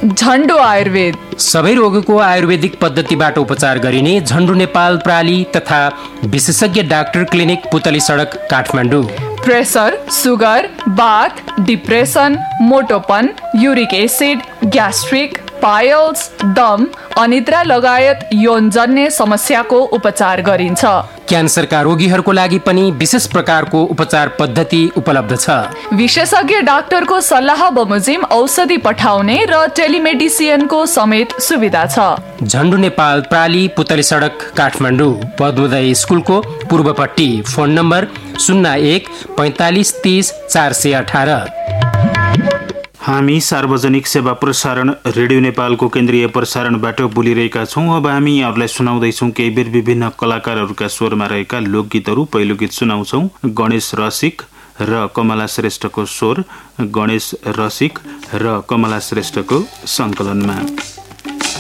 झन्डु आयुर्वेद सबै रोगको आयुर्वेदिक पद्धतिबाट उपचार गरिने झन्डु नेपाल प्राली तथा विशेषज्ञ डाक्टर क्लिनिक पुतली सडक काठमाडौँ। प्रेसर, सुगर, बाथ, depression, मोटोपन, uric acid, gastric, piles, दम, अनिद्रा लगायत यौनजन्य समस्याको उपचार गरिन्छ। क्यान्सरका रोगीहरूको लागि पनि विशेष प्रकारको उपचार पद्धति उपलब्ध छ। विशेषज्ञ डाक्टरको सल्लाह बमोजिम औषधि पठाउने र टेलिमेडिसिनको समेत सुविधा छ। झन्डु नेपाल प्राली पुतली सडक काठमाडौँ, पद्मोदय स्कुलको पूर्वपट्टि। Phone number 01 45 30 418। हामी सार्वजनिक सेवा प्रसारण रेडियो नेपालको केन्द्रीय प्रसारणबाट बोलिरहेका छौँ। अब हामी यहाँहरूलाई सुनाउँदैछौँ केही बेर विभिन्न कलाकारहरूका स्वरमा रहेका लोकगीतहरू। पहिलो गीत सुनाउँछौँ गणेश रसिक र कमला श्रेष्ठको स्वर, गणेश रसिक र कमला श्रेष्ठको सङ्कलनमा।